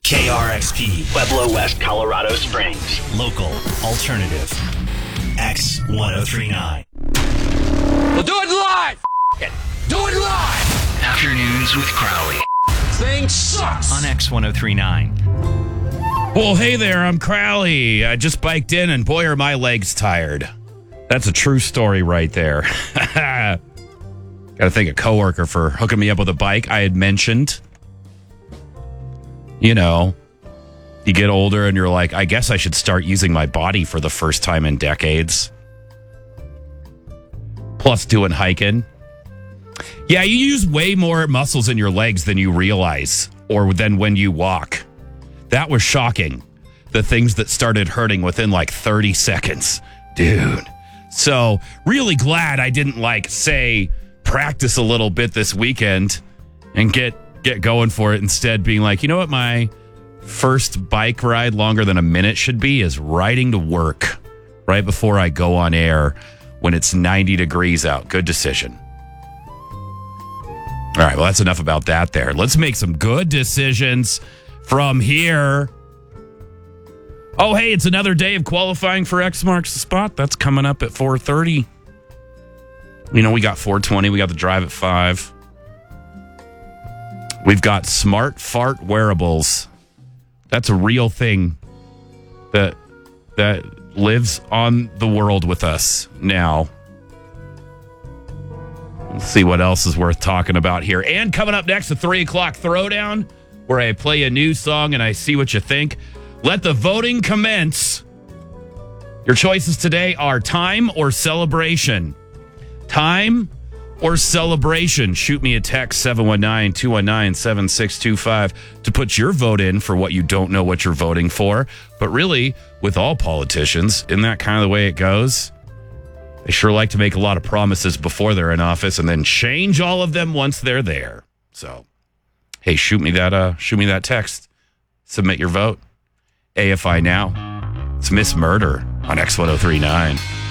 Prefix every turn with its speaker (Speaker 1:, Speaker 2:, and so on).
Speaker 1: KRXP,
Speaker 2: Pueblo West, Colorado Springs.
Speaker 1: local, alternative, X1039.
Speaker 3: Well, do it live! Do it live!
Speaker 1: Afternoons with Crowley
Speaker 3: Thing sucks!
Speaker 1: on X1039.
Speaker 4: Well, hey there, I'm Crowley. I just biked in and boy, are my legs tired. That's a true story right there. Got to thank a coworker for hooking me up with a bike. I had mentioned, you get older and you're like, I guess I should start using my body for the first time in decades. Plus doing hiking. Yeah, you use way more muscles in your legs than you realize or than when you walk. That was shocking. The things that started hurting within like 30 seconds. Dude. So really glad I didn't say practice a little bit this weekend and get going for it. Instead being like, you know what my first bike ride longer than a minute should be is riding to work right before I go on air when it's 90 degrees out. Good decision. All right, well, that's enough about that there. Let's make some good decisions from here. Oh, hey, it's another day of qualifying for X Marks the Spot. That's coming up at 4:30. We got 4:20. We got the drive at 5. We've got smart fart wearables. That's a real thing that lives on the world with us now. Let's see what else is worth talking about here. And coming up next, the 3 o'clock throwdown, where I play a new song and I see what you think. Let the voting commence. Your choices today are time or celebration. Time or celebration. Shoot me a text, 719-219-7625, to put your vote in for what you don't know what you're voting for. But really, with all politicians, isn't that kind of the way it goes? They sure like to make a lot of promises before they're in office and then change all of them once they're there. So, hey, shoot me that text. Submit your vote. AFI now. It's Miss Murder on X1039.